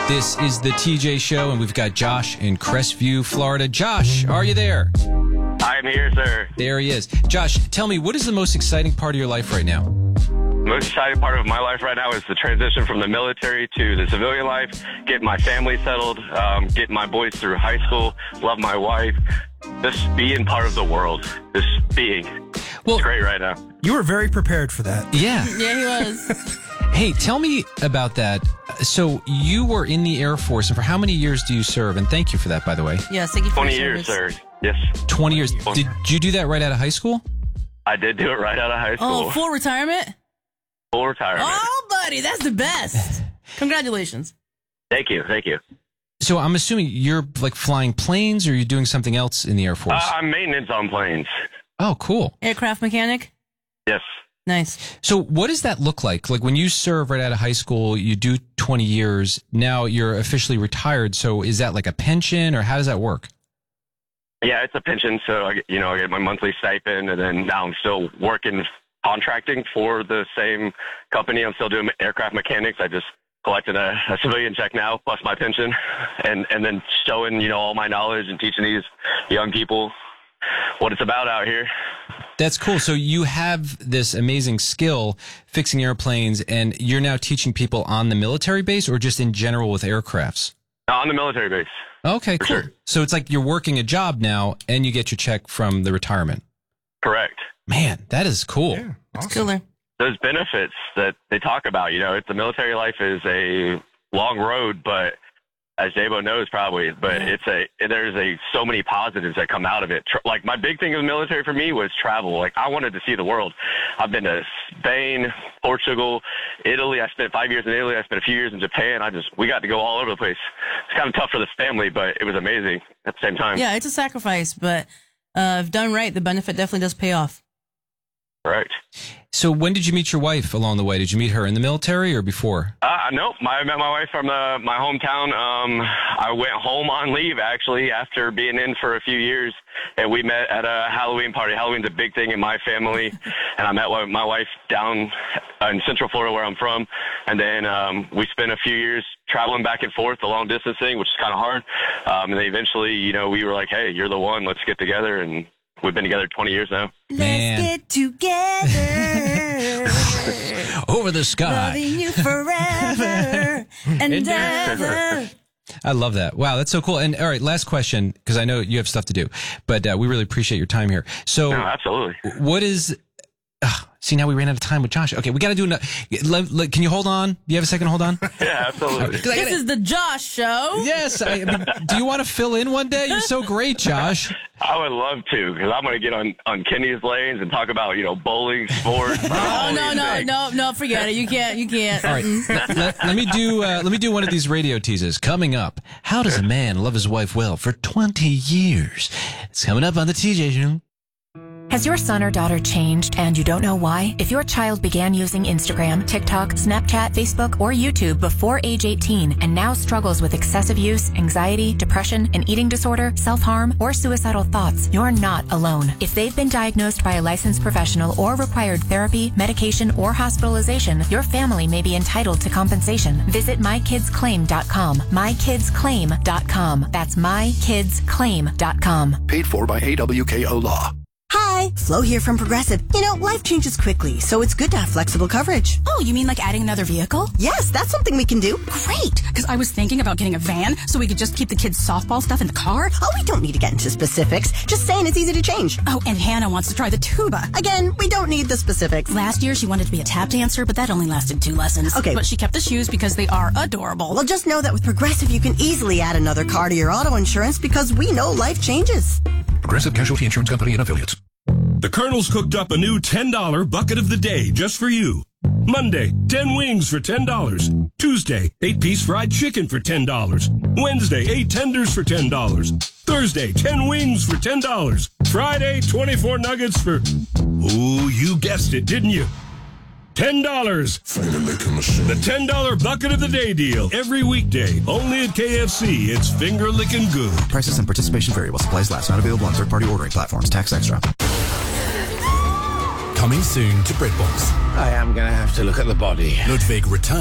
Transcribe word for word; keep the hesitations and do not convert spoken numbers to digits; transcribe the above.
This is the T J Show, and we've got Josh in Crestview, Florida. Josh, are you there? I'm here, sir. There he is. Josh, tell me, what is the most exciting part of your life right now? The most exciting part of my life right now is the transition from the military to the civilian life, getting my family settled, um, getting my boys through high school, love my wife, just being part of the world, just being. Well, it's great right now. You were very prepared for that. Yeah. Yeah, he was. Hey, tell me about that. So you were in the Air Force, and for how many years do you serve? And thank you for that, by the way. Yes, thank you for twenty your years, service. sir. Yes. twenty years. Did you do that right out of high school? I did do it right out of high school. Oh, full retirement? Full retirement. Oh, buddy, that's the best. Congratulations. Thank you. Thank you. So I'm assuming you're like flying planes, or you're doing something else in the Air Force? Uh, I'm maintenance on planes. Oh, cool. Aircraft mechanic? Yes. Nice. So what does that look like? Like when you serve right out of high school, you do twenty years, now you're officially retired. So is that like a pension, or how does that work? Yeah, it's a pension. So, I get, you know, I get my monthly stipend, and then now I'm still working contracting for the same company. I'm still doing aircraft mechanics. I just collected a, a civilian check now, plus my pension, and, and then showing, you know, all my knowledge and teaching these young people what it's about out here. That's cool. So you have this amazing skill fixing airplanes, and you're now teaching people on the military base, or just in general with aircrafts? On the military base. Okay, For cool. sure. So it's like you're working a job now, and you get your check from the retirement. Correct. Man, that is cool. Yeah, It's awesome. cooler. Those benefits that they talk about, you know, it's, the military life is a long road, but as Dabo knows probably, but Yeah. it's a, there's a, so many positives that come out of it. Tr- Like my big thing in the military for me was travel. Like I wanted to see the world. I've been to Spain, Portugal, Italy. I spent five years in Italy. I spent a few years in Japan. I just, we got to go all over the place. It's kind of tough for this family, but it was amazing at the same time. Yeah, it's a sacrifice, but uh, if done right, the benefit definitely does pay off. Right. So when did you meet your wife along the way? Did you meet her in the military or before? Uh, nope. I met my wife from uh, my hometown. Um, I went home on leave, actually, after being in for a few years, and we met at a Halloween party. Halloween's a big thing in my family, and I met my wife down in Central Florida, where I'm from, and then um, we spent a few years traveling back and forth, the long distance thing, which is kind of hard. Um, and then eventually, you know, we were like, hey, you're the one. Let's get together, and we've been together twenty years now. Man. Let's get together. Over the sky. Loving you forever and ever. I love that. Wow, that's so cool. And all right, last question, because I know you have stuff to do, but uh, we really appreciate your time here. So No, absolutely. what is... Uh, see, now we ran out of time with Josh. Okay, we got to do another... Let, let, can you hold on? Do you have a second to hold on? Yeah, absolutely. This is the Josh Show. Yes. I, I mean, do you want to fill in one day? You're so great, Josh. I would love to, because I'm going to get on, on Kenny's lanes and talk about, you know, bowling, sports. Oh, no, no, no, no, forget it. You can't, you can't. All right, let, let, let me do uh, let me do one of these radio teases. Coming up, how does a man love his wife well for twenty years? It's coming up on the T J Show. Has your son or daughter changed and you don't know why? If your child began using Instagram, TikTok, Snapchat, Facebook, or YouTube before age eighteen and now struggles with excessive use, anxiety, depression, an eating disorder, self-harm, or suicidal thoughts, you're not alone. If they've been diagnosed by a licensed professional or required therapy, medication, or hospitalization, your family may be entitled to compensation. Visit my kids claim dot com. my kids claim dot com. That's my kids claim dot com. Paid for by A W K O Law. Hi, Flo here from Progressive. You know, life changes quickly, so it's good to have flexible coverage. Oh, you mean like adding another vehicle? Yes, that's something we can do. Great, because I was thinking about getting a van so we could just keep the kids' softball stuff in the car. Oh, we don't need to get into specifics. Just saying it's easy to change. Oh, and Hannah wants to try the tuba. Again, we don't need the specifics. Last year, she wanted to be a tap dancer, but that only lasted two lessons. Okay. But she kept the shoes because they are adorable. Well, just know that with Progressive, you can easily add another car to your auto insurance because we know life changes. Progressive Casualty Insurance Company and Affiliates. The Colonel's cooked up a new ten dollar bucket of the day just for you. Monday, ten wings for ten dollars. Tuesday, eight piece fried chicken for ten dollars. Wednesday, eight tenders for ten dollars. Thursday, ten wings for ten dollars. Friday, twenty-four nuggets for... Ooh, you guessed it, didn't you? ten dollars. The ten dollar bucket of the day deal. Every weekday. Only at K F C. It's finger licking good. Prices and participation vary while supplies last. Not available on third-party ordering platforms. Tax extra. Coming soon to Breadbox. I am going to have to look at the body. Ludwig returns.